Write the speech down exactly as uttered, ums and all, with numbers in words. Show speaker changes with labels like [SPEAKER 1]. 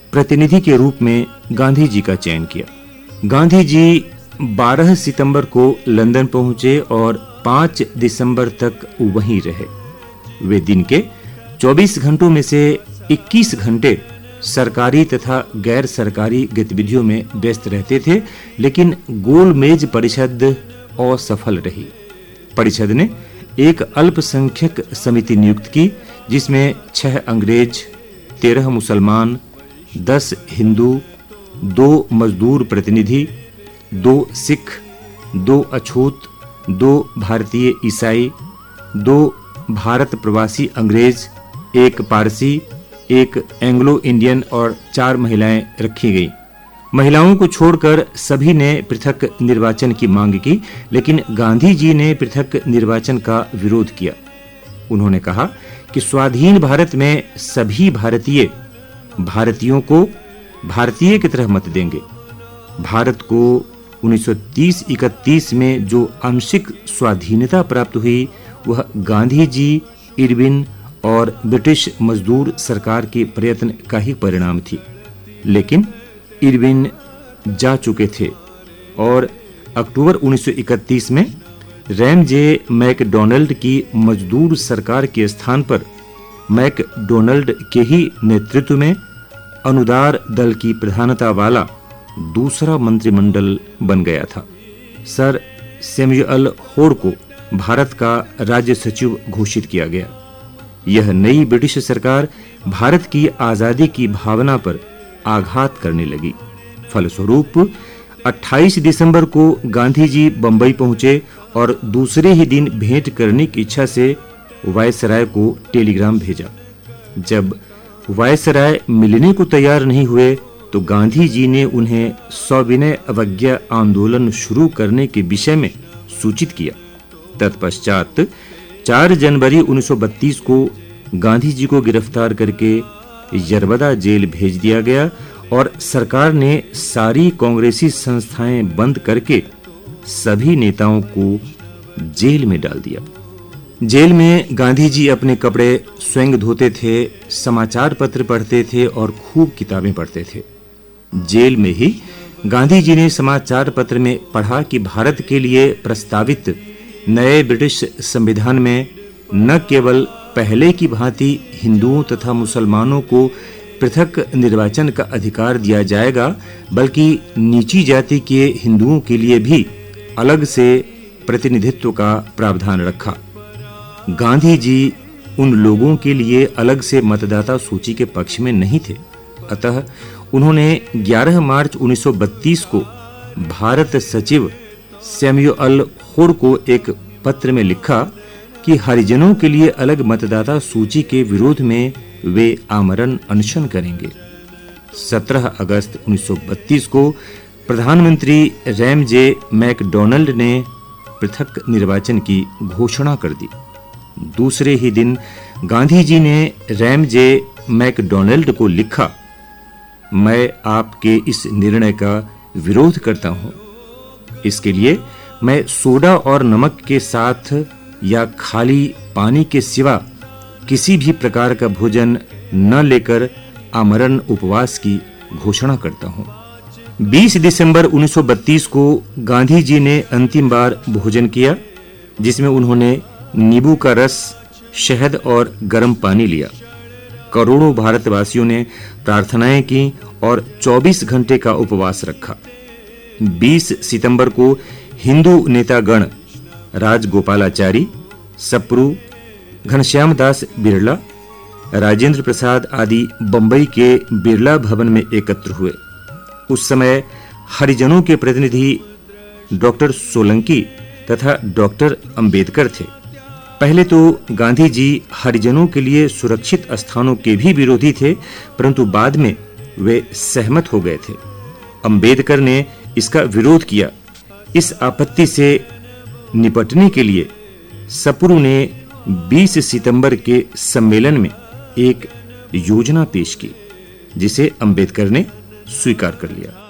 [SPEAKER 1] प्रतिनिधि के रूप में गांधी जी का चयन किया। गांधी जी बारह सितंबर को लंदन पहुंचे और पाँच दिसंबर तक वहीं रहे। वे दिन के चौबीस घंटों में से इक्कीस घंटे सरकारी तथा गैर सरकारी गतिविधियों में व्यस्त रहते थे, लेकिन गोलमेज परिषद असफल रही। परिषद ने एक अल्पसंख्यक समिति नियुक्त की, जिसमें छह अंग्रेज, तेरह मुसलमान, दस हिंदू, दो मजदूर प्रतिनिधि, दो सिख, दो अछूत, दो भारतीय ईसाई, दो भारत प्रवासी अंग्रेज, एक पारसी, एक एंग्लो इंडियन और चार महिलाएं रखी गईं। महिलाओं को छोड़कर सभी ने पृथक निर्वाचन की मांग की, लेकिन गांधी जी ने पृथक निर्वाचन का विरोध किया। उन्होंने कहा कि स्वाधीन भारत में सभी भारतीय भारतीयों को भारतीय की तरह मत देंगे। भारत को उन्नीस सौ तीस इकतीस में जो आंशिक स्वाधीनता प्राप्त हुई, वह गांधी जी, इरविन और ब्रिटिश मजदूर सरकार के प्रयत्न का ही परिणाम थी। लेकिन इरविन जा चुके थे और अक्टूबर उन्नीस सौ इकतीस में रैमजे मैकडॉनल्ड की मजदूर सरकार के स्थान पर मैकडॉनल्ड के ही नेतृत्व में अनुदार दल की प्रधानता वाला दूसरा मंत्रिमंडल बन गया था। सर सैमुअल होड को भारत का राज्य सचिव घोषित किया गया। यह नई ब्रिटिश सरकार भारत की आजादी की भावना पर आघात करने लगी। फलस्वरूप अट्ठाईस दिसंबर को गांधी जी बंबई पहुंचे और दूसरे ही दिन भेंट करने की इच्छा से वायसराय को टेलीग्राम भेजा। जब वायसराय मिलने को तैयार नहीं हुए तो गांधी जी ने उन्हें सविनय अवज्ञा आंदोलन शुरू करने के विषय में सूचित किया। तत्पश्चात चार जनवरी उन्नीस सौ बत्तीस को गांधी जी को गिरफ्तार करके यरबदा जेल भेज दिया गया और सरकार ने सारी कांग्रेसी संस्थाएं बंद करके सभी नेताओं को जेल में डाल दिया। जेल में गांधी जी अपने कपड़े स्वयं धोते थे, समाचार पत्र पढ़ते थे और खूब किताबें पढ़ते थे। जेल में ही गांधी जी ने समाचार पत्र में पढ़ा कि भारत के लिए प्रस्तावित नए ब्रिटिश संविधान में न केवल पहले की भांति हिंदुओं तथा मुसलमानों को पृथक निर्वाचन का अधिकार दिया जाएगा, बल्कि नीची जाति के हिंदुओं के लिए भी अलग से प्रतिनिधित्व का प्रावधान रखा। गांधी जी उन लोगों के लिए अलग से मतदाता सूची के पक्ष में नहीं थे। अतः उन्होंने ग्यारह मार्च उन्नीस सौ बत्तीस को भारत सचिव सैमुअल होड को एक पत्र में लिखा कि हरिजनों के लिए अलग मतदाता सूची के विरोध में वे आमरण अनशन करेंगे। सत्रह अगस्त उन्नीस सौ बत्तीस को प्रधानमंत्री रैमजे मैकडॉनल्ड ने पृथक निर्वाचन की घोषणा कर दी। दूसरे ही दिन गांधी जी ने रैमजे मैकडॉनल्ड को लिखा, मैं आपके इस निर्णय का विरोध करता हूं। इसके लिए मैं सोडा और नमक के साथ या खाली पानी के सिवा किसी भी प्रकार का भोजन न लेकर आमरण उपवास की घोषणा करता हूं। बीस दिसंबर उन्नीस सौ बत्तीस को गांधी जी ने अंतिम बार भोजन किया, जिसमें उन्होंने नींबू का रस, शहद और गर्म पानी लिया। करोड़ों भारतवासियों ने प्रार्थनाएं की और चौबीस घंटे का उपवास रखा। बीस सितंबर को हिंदू नेतागण राजगोपालाचारी, सप्रू, घनश्याम दास बिरला, राजेंद्र प्रसाद आदि बंबई के बिरला भवन में एकत्र हुए। उस समय हरिजनों के प्रतिनिधि डॉक्टर सोलंकी तथा डॉक्टर अंबेडकर थे। पहले तो गांधी जी हरिजनों के लिए सुरक्षित स्थानों के भी विरोधी थे, परंतु बाद में वे सहमत हो गए थे। अंबेडकर ने इसका विरोध किया। इस आपत्ति से निपटने के लिए सप्रू ने बीस सितंबर के सम्मेलन में एक योजना पेश की, जिसे अंबेडकर ने स्वीकार कर लिया।